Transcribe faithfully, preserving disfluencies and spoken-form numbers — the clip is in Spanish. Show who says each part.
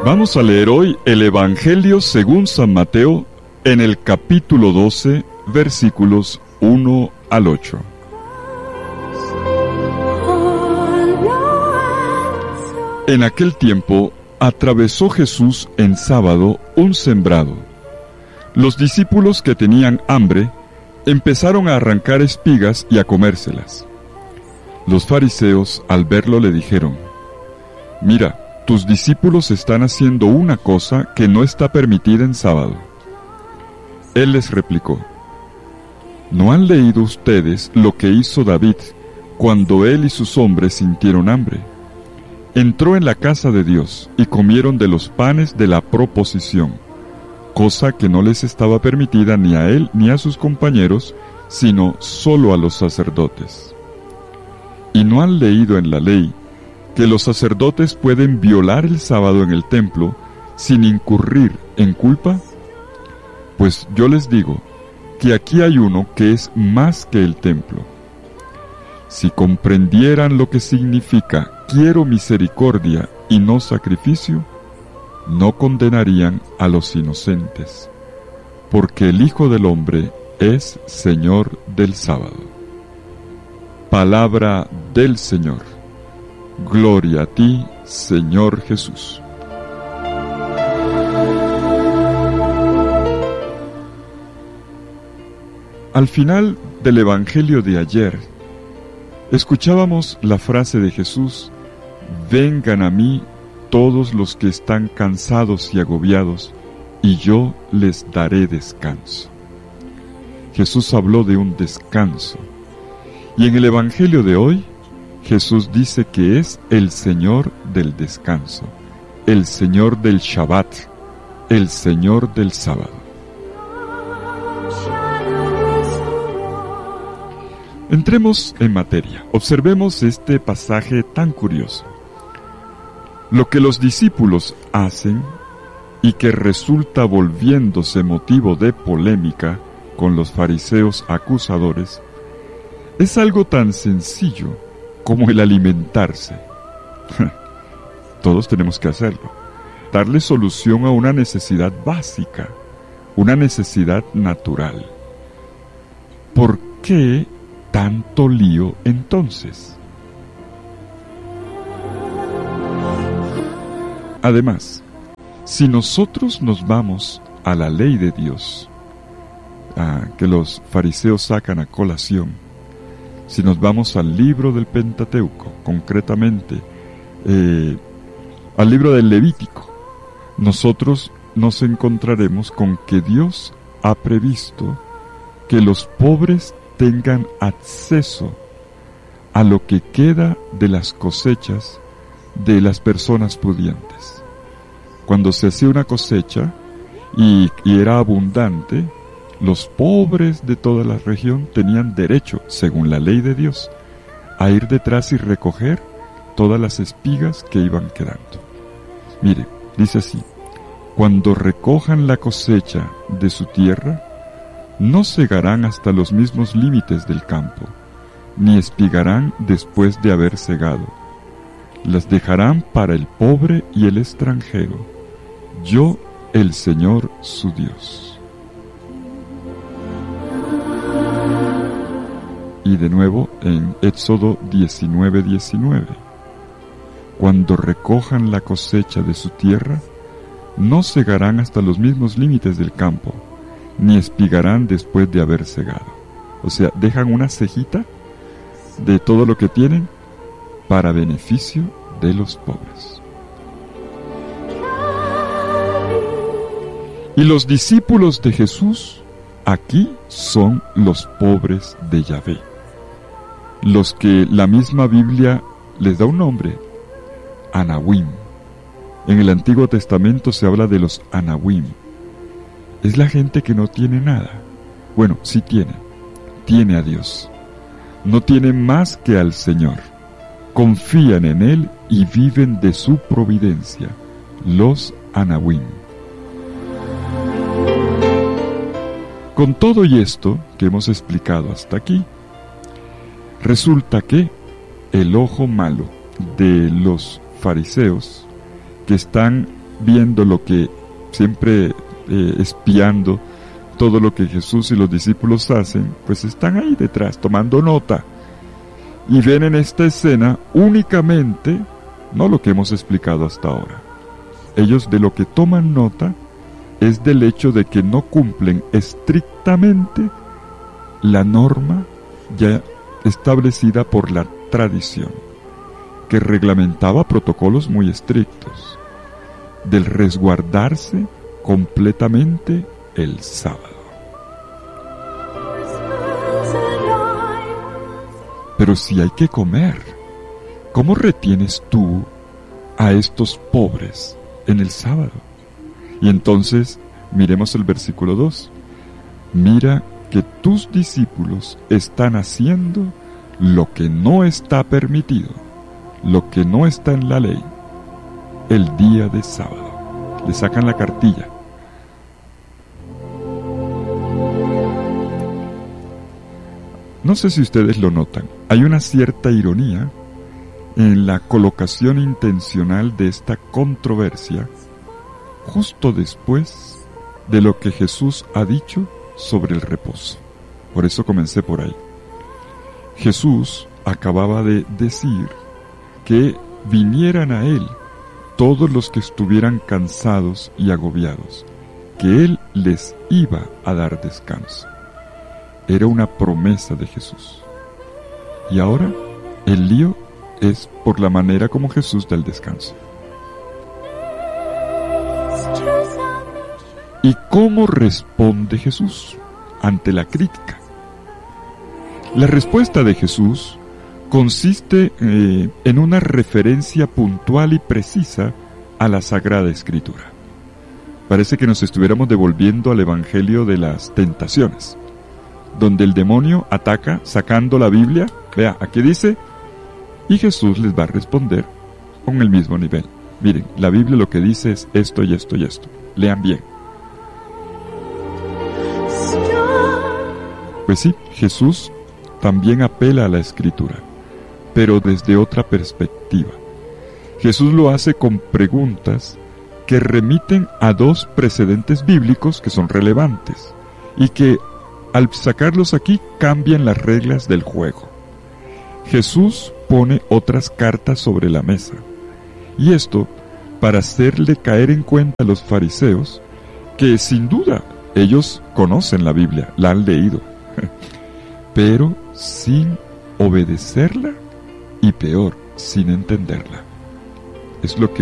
Speaker 1: Vamos a leer hoy el Evangelio según San Mateo en el capítulo doce, versículos uno al ocho. En aquel tiempo atravesó Jesús en sábado un sembrado. Los discípulos que tenían hambre empezaron a arrancar espigas y a comérselas. Los fariseos, al verlo, le dijeron: «Mira, tus discípulos están haciendo una cosa que no está permitida en sábado». Él les replicó: ¿no han leído ustedes lo que hizo David cuando él y sus hombres sintieron hambre? Entró en la casa de Dios y comieron de los panes de la proposición, cosa que no les estaba permitida ni a él ni a sus compañeros, sino solo a los sacerdotes. ¿Y no han leído en la ley que los sacerdotes pueden violar el sábado en el templo sin incurrir en culpa? Pues yo les digo que aquí hay uno que es más que el templo. Si comprendieran lo que significa quiero misericordia y no sacrificio, no condenarían a los inocentes, porque el Hijo del Hombre es Señor del sábado. Palabra del Señor. Gloria a ti, Señor Jesús. Al final del Evangelio de ayer, escuchábamos la frase de Jesús: «Vengan a mí todos los que están cansados y agobiados, y yo les daré descanso». Jesús habló de un descanso. Y en el Evangelio de hoy, Jesús dice que es el Señor del descanso, el Señor del Shabbat, el Señor del sábado. Entremos en materia. Observemos este pasaje tan curioso. Lo que los discípulos hacen y que resulta volviéndose motivo de polémica con los fariseos acusadores es algo tan sencillo como el alimentarse. Todos tenemos que hacerlo. Darle solución a una necesidad básica, una necesidad natural. ¿Por qué tanto lío entonces? Además, si nosotros nos vamos a la ley de Dios, a que los fariseos sacan a colación, si nos vamos al libro del Pentateuco, concretamente eh, al libro del Levítico, nosotros nos encontraremos con que Dios ha previsto que los pobres tengan acceso a lo que queda de las cosechas de las personas pudientes. Cuando se hacía una cosecha y, y era abundante, los pobres de toda la región tenían derecho, según la ley de Dios, a ir detrás y recoger todas las espigas que iban quedando. Mire, dice así: cuando recojan la cosecha de su tierra, no segarán hasta los mismos límites del campo, ni espigarán después de haber segado. Las dejarán para el pobre y el extranjero, yo, el Señor su Dios. Y de nuevo en Éxodo diecinueve, diecinueve. Cuando recojan la cosecha de su tierra, no segarán hasta los mismos límites del campo, ni espigarán después de haber segado. O sea, dejan una cejita de todo lo que tienen para beneficio de los pobres. Y los discípulos de Jesús aquí son los pobres de Yahvé, los que la misma Biblia les da un nombre: Anahuim. En el Antiguo Testamento se habla de los Anahuim. Es la gente que no tiene nada. Bueno, sí tiene. Tiene a Dios. No tienen más que al Señor. Confían en Él y viven de su providencia. Los Anahuim. Con todo y esto que hemos explicado hasta aquí, resulta que el ojo malo de los fariseos, que están viendo lo que, siempre eh, espiando todo lo que Jesús y los discípulos hacen, pues están ahí detrás, tomando nota. Y ven en esta escena únicamente, no lo que hemos explicado hasta ahora. Ellos de lo que toman nota es del hecho de que no cumplen estrictamente la norma ya establecida por la tradición, que reglamentaba protocolos muy estrictos, del resguardarse completamente el sábado. Pero si hay que comer, ¿cómo retienes tú a estos pobres en el sábado? Y entonces, miremos el versículo dos. Mira que tus discípulos están haciendo lo que no está permitido, lo que no está en la ley, el día de sábado. Le sacan la cartilla. No sé si ustedes lo notan, hay una cierta ironía en la colocación intencional de esta controversia justo después de lo que Jesús ha dicho sobre el reposo. Por eso comencé por ahí. Jesús acababa de decir que vinieran a Él todos los que estuvieran cansados y agobiados, que Él les iba a dar descanso. Era una promesa de Jesús. Y ahora el lío es por la manera como Jesús da el descanso. ¿Y cómo responde Jesús ante la crítica? La respuesta de Jesús consiste eh, en una referencia puntual y precisa a la Sagrada Escritura. Parece que nos estuviéramos devolviendo al Evangelio de las tentaciones, donde el demonio ataca sacando la Biblia. Vea, aquí dice, y Jesús les va a responder con el mismo nivel. Miren, la Biblia lo que dice es esto y esto y esto. Lean bien. Pues sí, Jesús también apela a la Escritura, pero desde otra perspectiva. Jesús lo hace con preguntas que remiten a dos precedentes bíblicos que son relevantes y que al sacarlos aquí cambian las reglas del juego. Jesús pone otras cartas sobre la mesa, y esto para hacerle caer en cuenta a los fariseos que sin duda ellos conocen la Biblia, la han leído, pero sin obedecerla y peor, sin entenderla. Es lo que